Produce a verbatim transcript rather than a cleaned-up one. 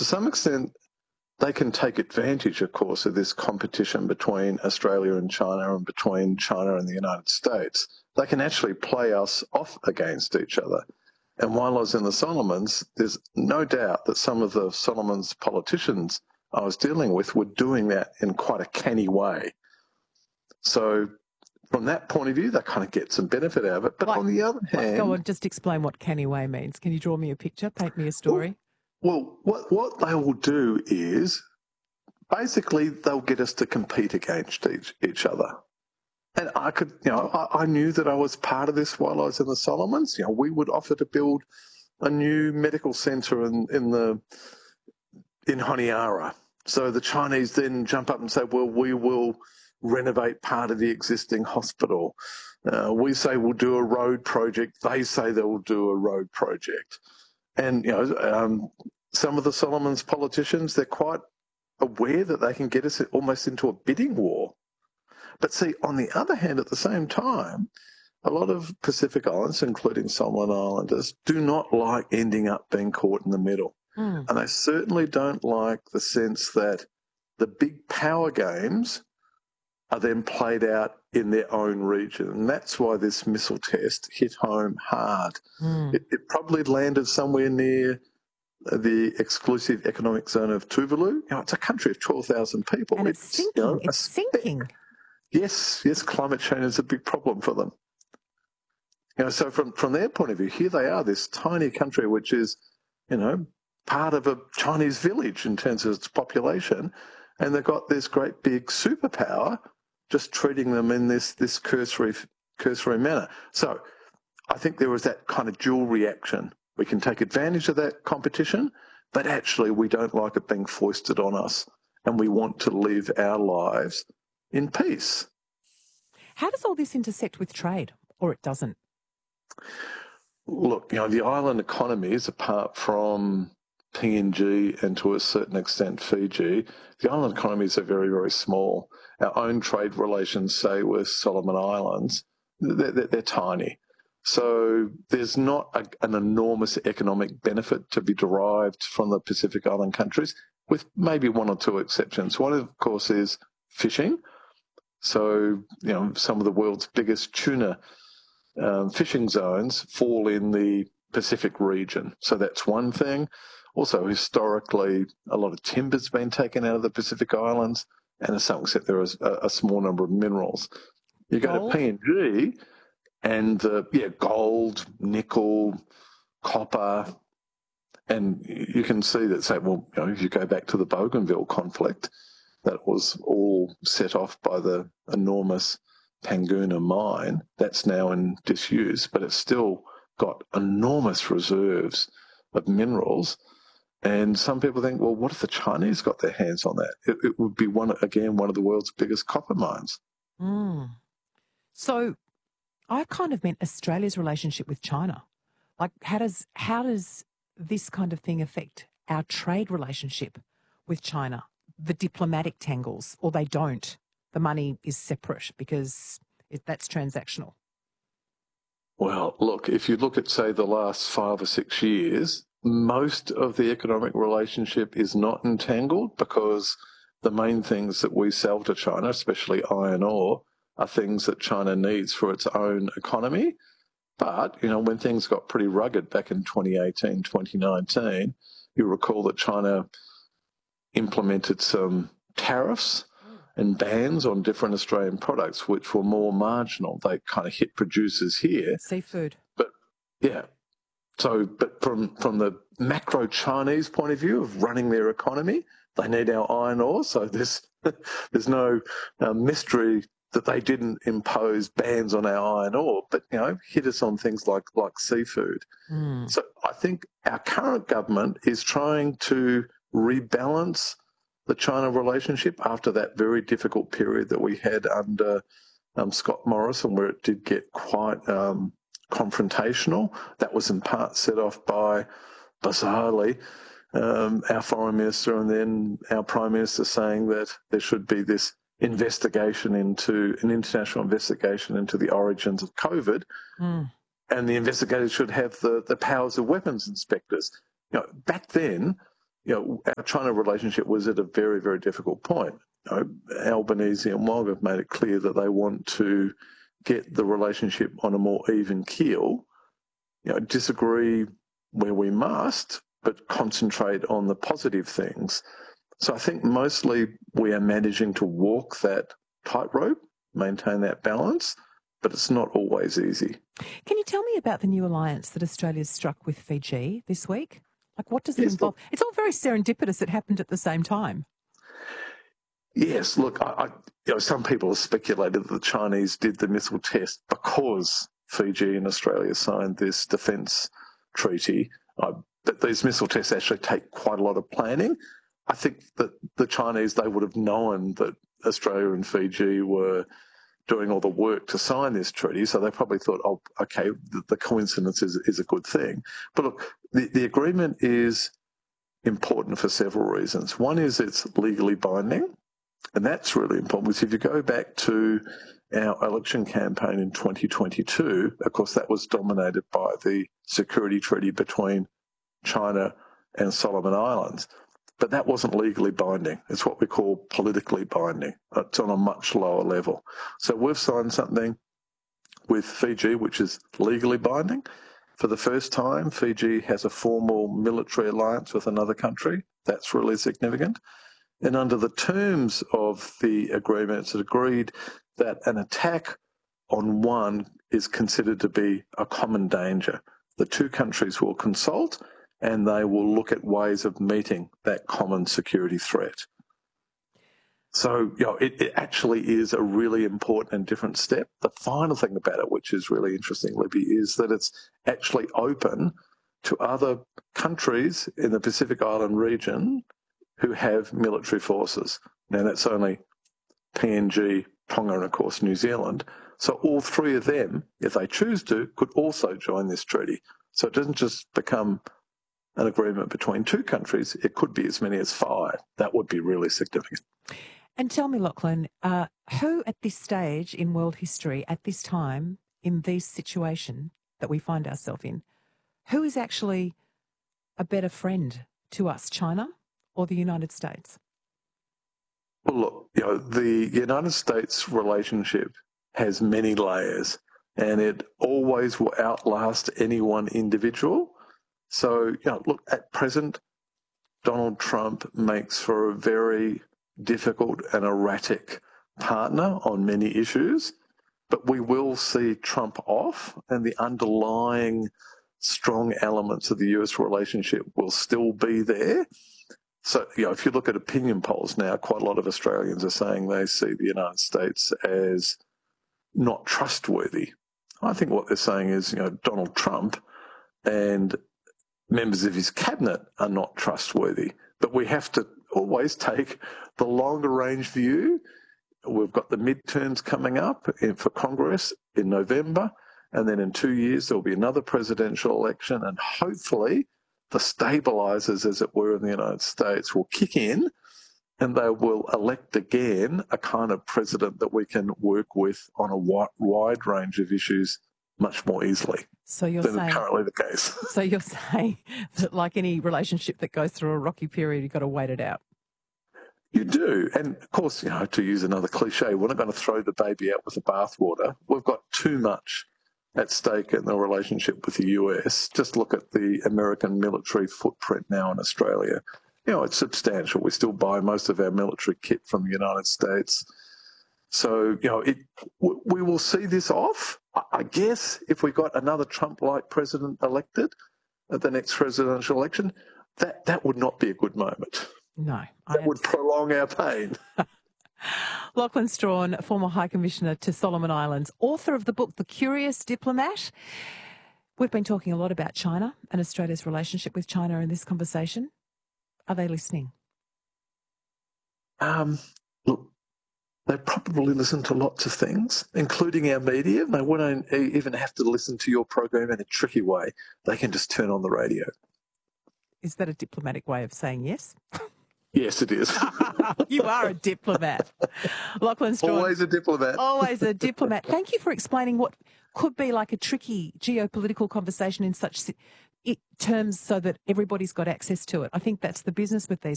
to some extent, they can take advantage, of course, of this competition between Australia and China and between China and the United States. They can actually play us off against each other. And while I was in the Solomons, there's no doubt that some of the Solomons politicians I was dealing with were doing that in quite a canny way. So from that point of view, they kind of get some benefit out of it. But like, on the other hand... Go on, just explain what canny way means. Can you draw me a picture, paint me a story? Well, well what, what they will do is basically they'll get us to compete against each, each other. And I could, you know, I, I knew that I was part of this while I was in the Solomons. You know, we would offer to build a new medical centre in, in the in Honiara. So the Chinese then jump up and say, well, we will renovate part of the existing hospital. Uh, we say we'll do a road project. They say they will do a road project. And, you know, um, some of the Solomons politicians, they're quite aware that they can get us almost into a bidding war. But see, on the other hand, at the same time, a lot of Pacific Islands, including Solomon Islanders, do not like ending up being caught in the middle. Mm. And they certainly don't like the sense that the big power games are then played out in their own region. And that's why this missile test hit home hard. Mm. It, it probably landed somewhere near the exclusive economic zone of Tuvalu. You know, it's a country of twelve thousand people. And it's, it's sinking. You know, it's sinking. Yes, yes, climate change is a big problem for them. You know, so from, from their point of view, here they are, this tiny country which is, you know, part of a Chinese village in terms of its population, and they've got this great big superpower just treating them in this, this cursory, cursory manner. So I think there was that kind of dual reaction. We can take advantage of that competition, but actually we don't like it being foisted on us, and we want to live our lives in peace. How does all this intersect with trade, or it doesn't? Look, you know, the island economies, apart from P N G and to a certain extent Fiji, the island economies are very, very small. Our own trade relations, say, with Solomon Islands, they're, they're, they're tiny. So there's not a, an enormous economic benefit to be derived from the Pacific Island countries, with maybe one or two exceptions. One, of course, is fishing. So, you know, some of the world's biggest tuna um, fishing zones fall in the Pacific region. So that's one thing. Also, historically, a lot of timber's been taken out of the Pacific Islands, and to some extent there is a, a small number of minerals. You go gold. to P N G and, uh, yeah, gold, nickel, copper, and you can see that, say, well, you know, if you go back to the Bougainville conflict, that was all set off by the enormous Panguna mine. That's now in disuse, but it's still got enormous reserves of minerals. And some people think, well, what if the Chinese got their hands on that? It, it would be, one again, one of the world's biggest copper mines. Mm. So I kind of meant Australia's relationship with China. Like, how does how does this kind of thing affect our trade relationship with China? The diplomatic tangles, or they don't. The money is separate because it, that's transactional. Well, look, if you look at, say, the last five or six years, most of the economic relationship is not entangled because the main things that we sell to China, especially iron ore, are things that China needs for its own economy. But, you know, when things got pretty rugged back in twenty eighteen, twenty nineteen, you recall that China implemented some tariffs and bans on different Australian products, which were more marginal. They kind of hit producers here. Seafood. But, yeah. So, but from, from the macro Chinese point of view of running their economy, they need our iron ore. So there's, there's no uh, mystery that they didn't impose bans on our iron ore, but, you know, hit us on things like, like seafood. Mm. So I think our current government is trying to rebalance the China relationship after that very difficult period that we had under um, Scott Morrison, where it did get quite um, confrontational. That was in part set off by, bizarrely, um, our foreign minister and then our prime minister saying that there should be this investigation into, an international investigation into the origins of COVID, mm. and the investigators should have the, the powers of weapons inspectors. You know, back then, you know, our China relationship was at a very, very difficult point. You know, Albanese and Wong have made it clear that they want to get the relationship on a more even keel, you know, disagree where we must, but concentrate on the positive things. So I think mostly we are managing to walk that tightrope, maintain that balance, but it's not always easy. Can you tell me about the new alliance that Australia's struck with Fiji this week? Like, what does it yes, involve? Look, it's all very serendipitous. It happened at the same time. Yes, look, I, I, you know, some people have speculated that the Chinese did the missile test because Fiji and Australia signed this defence treaty. Uh, but these missile tests actually take quite a lot of planning. I think that the Chinese, they would have known that Australia and Fiji were doing all the work to sign this treaty, so they probably thought, oh, okay, the, the coincidence is, is a good thing. But look, the, the agreement is important for several reasons. One is it's legally binding, and that's really important because if you go back to our election campaign in twenty twenty-two, of course, that was dominated by the security treaty between China and Solomon Islands. But that wasn't legally binding. It's what we call politically binding. It's on a much lower level. So we've signed something with Fiji, which is legally binding. For the first time, Fiji has a formal military alliance with another country. That's really significant. And under the terms of the agreement, it's agreed that an attack on one is considered to be a common danger. The two countries will consult and they will look at ways of meeting that common security threat. So, you know, it, it actually is a really important and different step. The final thing about it, which is really interesting, Libby, is that it's actually open to other countries in the Pacific Island region who have military forces. Now, that's only P N G, Tonga, and, of course, New Zealand. So all three of them, if they choose to, could also join this treaty. So it doesn't just become an agreement between two countries, it could be as many as five. That would be really significant. And tell me, Lachlan, uh, who at this stage in world history, at this time, in this situation that we find ourselves in, who is actually a better friend to us, China or the United States? Well, look, you know, the United States relationship has many layers and it always will outlast any one individual. So, you know, look, at present, Donald Trump makes for a very difficult and erratic partner on many issues, but we will see Trump off and the underlying strong elements of the U S relationship will still be there. So, you know, if you look at opinion polls now, quite a lot of Australians are saying they see the United States as not trustworthy. I think what they're saying is, you know, Donald Trump and members of his cabinet are not trustworthy. But we have to always take the longer range view. We've got the midterms coming up for Congress in November, and then in two years there'll be another presidential election, and hopefully the stabilisers, as it were, in the United States will kick in and they will elect again a kind of president that we can work with on a wide range of issues much more easily so you're than saying, currently the case. So you're saying that like any relationship that goes through a rocky period, you've got to wait it out. You do. And of course, you know, to use another cliche, we're not going to throw the baby out with the bathwater. We've got too much at stake in the relationship with the U S. Just look at the American military footprint now in Australia. You know, it's substantial. We still buy most of our military kit from the United States. So, you know, it, we will see this off. I guess if we got another Trump-like president elected at the next presidential election, that, that would not be a good moment. No. That would prolong our pain. Lachlan Strachan, former High Commissioner to Solomon Islands, author of the book The Curious Diplomat. We've been talking a lot about China and Australia's relationship with China in this conversation. Are they listening? Um, look, they probably listen to lots of things, including our media. They won't even have to listen to your program in a tricky way. They can just turn on the radio. Is that a diplomatic way of saying yes? Yes, it is. You are a diplomat. Lachlan Strachan. Always a diplomat. Always a diplomat. Thank you for explaining what could be like a tricky geopolitical conversation in such it, terms so that everybody's got access to it. I think that's the business with these